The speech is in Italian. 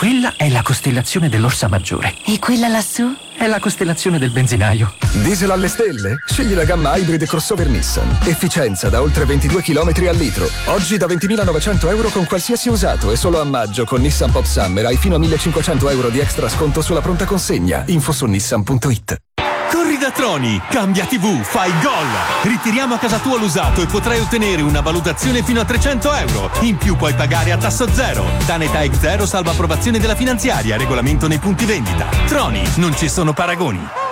Quella è la costellazione dell'Orsa Maggiore. E quella lassù? È la costellazione del benzinaio. Diesel alle stelle? Scegli la gamma Hybrid crossover Nissan. Efficienza da oltre 22 km al litro. Oggi da 20.900 euro con qualsiasi usato e solo a maggio con Nissan Pop Summer hai fino a 1.500 euro di extra sconto sulla pronta consegna. Info su nissan.it. Corri da Troni, cambia TV, fai gol! Ritiriamo a casa tua l'usato e potrai ottenere una valutazione fino a 300 euro. In più puoi pagare a tasso zero. Danetaec zero salva approvazione della finanziaria, regolamento nei punti vendita. Troni, non ci sono paragoni.